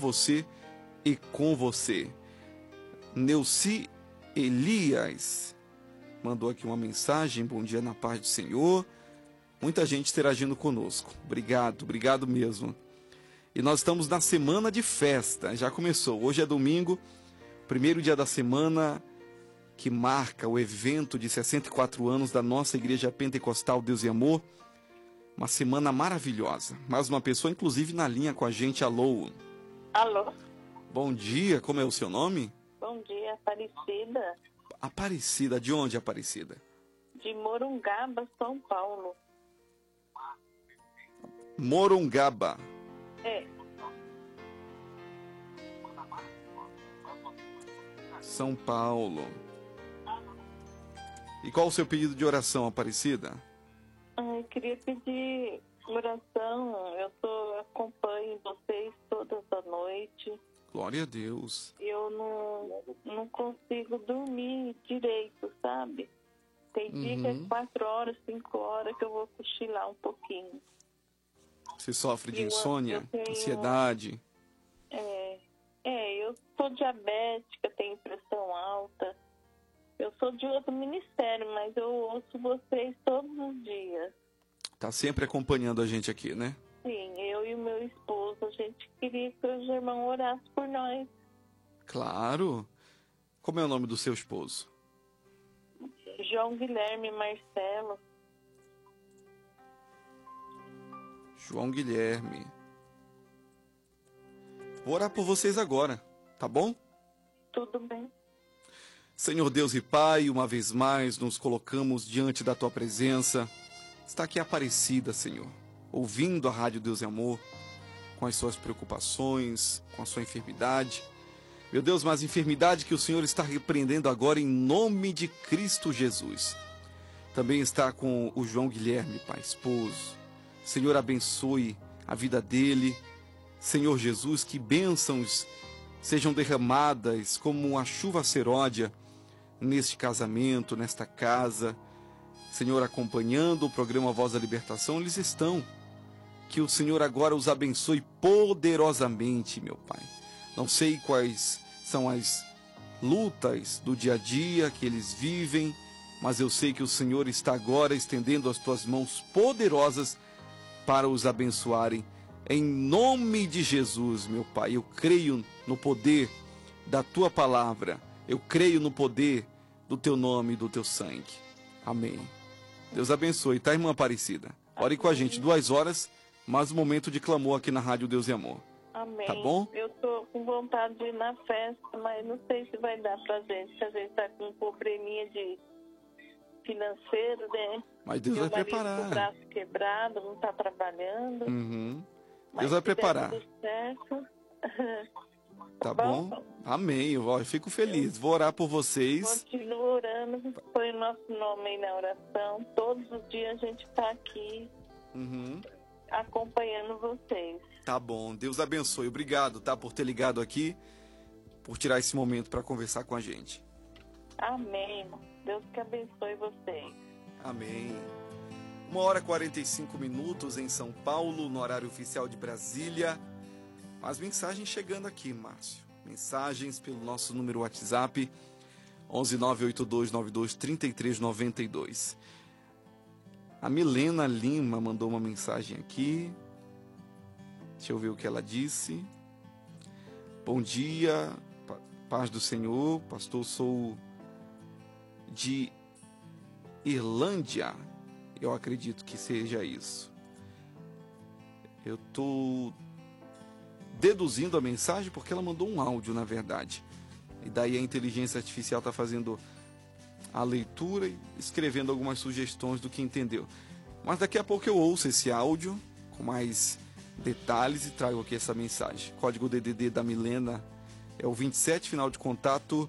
você e com você. Neuci Elias mandou aqui uma mensagem: bom dia na paz do Senhor. Muita gente interagindo conosco. Obrigado mesmo. E nós estamos na semana de festa, já começou. Hoje é domingo, primeiro dia da semana, que marca o evento de 64 anos da nossa Igreja Pentecostal Deus e Amor. Uma semana maravilhosa. Mais uma pessoa, inclusive, na linha com a gente. Alô? Alô? Bom dia, como é o seu nome? Bom dia, Aparecida. Aparecida, de onde, Aparecida? De Morungaba, São Paulo. Morungaba. É. São Paulo. E qual o seu pedido de oração, Aparecida? Eu queria pedir oração. Eu acompanho vocês todas as noites. Glória a Deus. Eu não consigo dormir direito, sabe? Tem dia que é 4 horas, 5 horas que eu vou cochilar um pouquinho. Você sofre de insônia, eu tenho, ansiedade? Eu sou diabética, tenho pressão alta. Eu sou de outro ministério, mas eu ouço vocês todos os dias. Tá sempre acompanhando a gente aqui, né? Sim, eu e o meu esposo, a gente queria que os irmãos orassem por nós. Claro. Como é o nome do seu esposo? João Guilherme Marcelo. João Guilherme. Vou orar por vocês agora, tá bom? Tudo bem. Senhor Deus e Pai, uma vez mais nos colocamos diante da Tua presença. Está aqui Aparecida, Senhor, ouvindo a Rádio Deus e Amor, com as suas preocupações, com a sua enfermidade. Meu Deus, mas enfermidade que o Senhor está repreendendo agora em nome de Cristo Jesus. Também está com o João Guilherme, Pai, esposo. Senhor, abençoe a vida dele. Senhor Jesus, que bênçãos sejam derramadas como uma chuva seródia neste casamento, nesta casa. Senhor, acompanhando o programa Voz da Libertação, eles estão. Que o Senhor agora os abençoe poderosamente, meu Pai. Não sei quais são as lutas do dia a dia que eles vivem, mas eu sei que o Senhor está agora estendendo as tuas mãos poderosas para os abençoarem. Em nome de Jesus, meu Pai, eu creio no poder da tua palavra. Eu creio no poder do teu nome e do teu sangue. Amém. Deus abençoe, tá, irmã Aparecida? Ore com a gente, 2 horas, mais um momento de clamor aqui na Rádio Deus e Amor. Amém. Tá bom? Eu tô com vontade de ir na festa, mas não sei se vai dar pra gente, se a gente tá com um probleminha de financeiro, né? Mas Deus vai preparar. Com o braço quebrado, não tá trabalhando. Deus vai preparar. Tudo certo. Tá bom? Amém. Eu fico feliz. Vou orar por vocês. Continua orando. Põe o nosso nome aí na oração. Todos os dias a gente tá aqui acompanhando vocês. Tá bom. Deus abençoe. Obrigado, tá? Por ter ligado aqui. Por tirar esse momento para conversar com a gente. Amém. Deus que abençoe vocês. Amém. 1h45 em São Paulo, no horário oficial de Brasília. As mensagens chegando aqui, Márcio. Mensagens pelo nosso número WhatsApp, 11982923392. A Milena Lima mandou uma mensagem aqui. Deixa eu ver o que ela disse. Bom dia, paz do Senhor. Pastor, sou de Irlândia. Eu acredito que seja isso. Eu estou deduzindo a mensagem porque ela mandou um áudio, na verdade. E daí a inteligência artificial está fazendo a leitura e escrevendo algumas sugestões do que entendeu. Mas daqui a pouco eu ouço esse áudio com mais detalhes e trago aqui essa mensagem. Código DDD da Milena é o 27, final de contato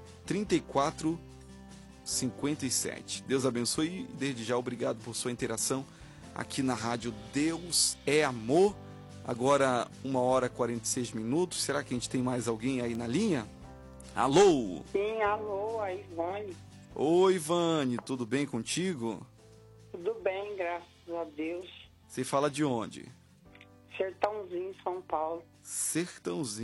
3457. Deus abençoe e desde já obrigado por sua interação aqui na rádio Deus é Amor. Agora 1h46. Será que a gente tem mais alguém aí na linha? Alô? Sim, alô, a Ivane. Oi, Ivane, tudo bem contigo? Tudo bem, graças a Deus. Você fala de onde? Sertãozinho, São Paulo. Sertãozinho.